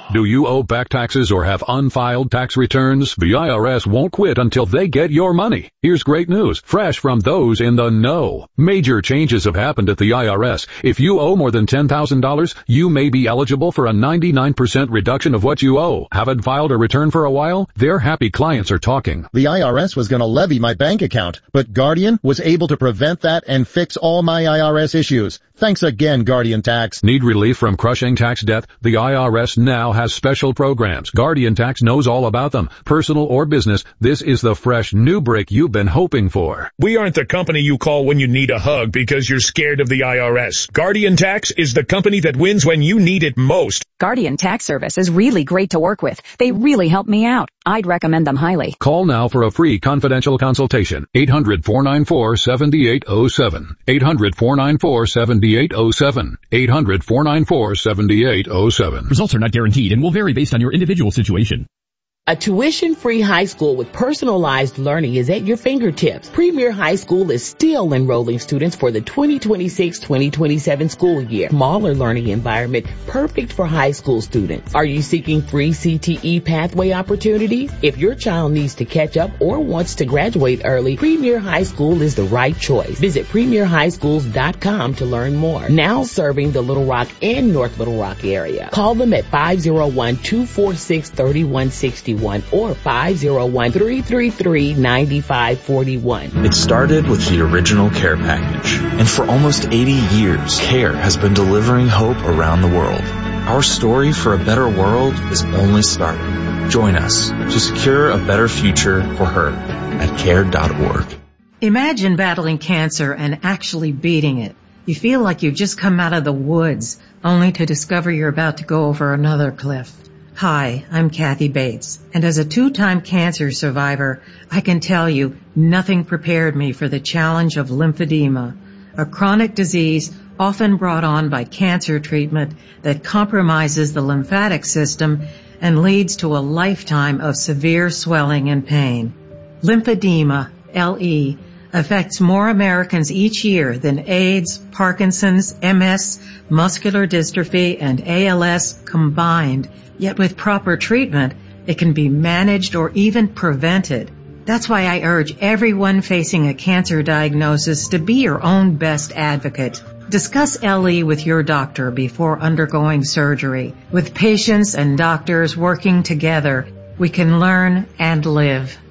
Do you owe back taxes or have unfiled tax returns? The IRS won't quit until they get your money. Here's great news, fresh from those in the know. Major changes have happened at the IRS. If you owe more than $10,000, you may be eligible for a 99% reduction of what you owe. Haven't filed a return for a while? Their happy clients are talking. The IRS was going to levy my bank account, but Guardian was able to prevent that and fix all my IRS issues. Thanks again, Guardian Tax. Need relief from crushing tax debt? The IRS now has special programs. Guardian Tax knows all about them. Personal or business, this is the fresh new break you've been hoping for. We aren't the company you call when you need a hug because you're scared of the IRS. Guardian Tax is the company that wins when you need it most. Guardian Tax Service is really great to work with. They really help me out. I'd recommend them highly. Call now for a free confidential consultation. 800-494-7807. 800-494-7807. 800-494-7807. Results are not guaranteed and will vary based on your individual situation. A tuition-free high school with personalized learning is at your fingertips. Premier High School is still enrolling students for the 2026-2027 school year. Smaller learning environment, perfect for high school students. Are you seeking free CTE pathway opportunities? If your child needs to catch up or wants to graduate early, Premier High School is the right choice. Visit premierhighschools.com to learn more. Now serving the Little Rock and North Little Rock area. Call them at 501-246-3161. Or 501-333-9541. It started with the original care package, and for almost 80 years, CARE has been delivering hope around the world. Our story for a better world is only starting. Join us to secure a better future for her at care.org. Imagine battling cancer and actually beating it. You feel like you've just come out of the woods, only to discover you're about to go over another cliff. Hi, I'm Kathy Bates, and as a 2-time cancer survivor, I can tell you nothing prepared me for the challenge of lymphedema, a chronic disease often brought on by cancer treatment that compromises the lymphatic system and leads to a lifetime of severe swelling and pain. Lymphedema, LE, affects more Americans each year than AIDS, Parkinson's, MS, muscular dystrophy, and ALS combined. Yet with proper treatment, it can be managed or even prevented. That's why I urge everyone facing a cancer diagnosis to be your own best advocate. Discuss LE with your doctor before undergoing surgery. With patients and doctors working together, we can learn and live.